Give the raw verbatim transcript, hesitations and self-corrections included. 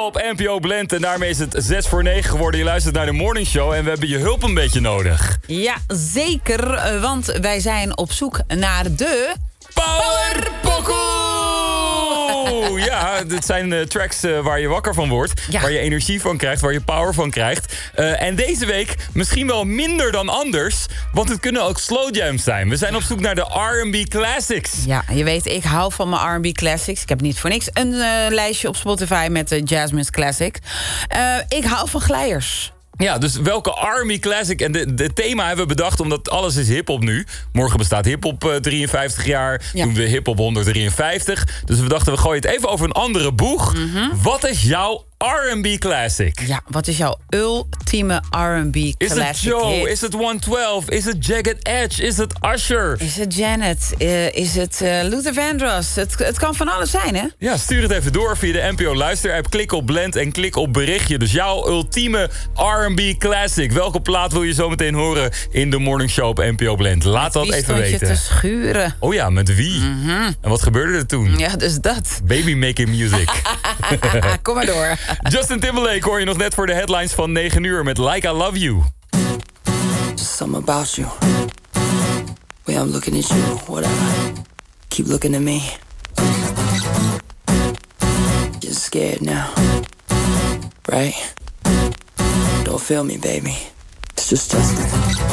op N P O Blend. En daarmee is het zes voor negen geworden. Je luistert naar de Morning Show en we hebben je hulp een beetje nodig. Ja, zeker. Want wij zijn op zoek naar de... Power Pokoe! Ja, dit zijn uh, tracks uh, waar je wakker van wordt. Ja. Waar je energie van krijgt, waar je power van krijgt. Uh, en deze week misschien wel minder dan anders. Want het kunnen ook slow jams zijn. We zijn op zoek naar de R en B classics. Ja, je weet, ik hou van mijn R en B classics. Ik heb niet voor niks een uh, lijstje op Spotify met de Jasmine's Classics. Uh, ik hou van glijers. Ja, dus welke R en B classic? En de, de thema hebben we bedacht, omdat alles is hiphop nu. Morgen bestaat hiphop uh, drieënvijftig jaar. Ja. Doen we hiphop honderddrieënvijftig. Dus we dachten, we gooien het even over een andere boeg. Mm-hmm. Wat is jouw R en B classic? Ja, wat is jouw ultieme R en B classic? Is het Joe? Hit? Is het honderdtwaalf? Is het Jagged Edge? Is het Usher? Is het Janet? Uh, is het uh, Luther Vandross? Het, het kan van alles zijn, hè? Ja, stuur het even door via de N P O Luister-app. Klik op Blend en klik op berichtje. Dus jouw ultieme R en B classic. Welke plaat wil je zo meteen horen in de Morning Show op N P O Blend? Laat dat even weten. Wie stond je te schuren? Oh ja, met wie? Mm-hmm. En wat gebeurde er toen? Ja, dus dat. Baby making music. Kom maar door. Justin Timberlake hoor je nog net voor de headlines van negen uur met Like I Love You. Just something about you. Way I'm looking at you, whatever. Keep looking at me. You're scared now, right? Don't feel me, baby. It's just Justin.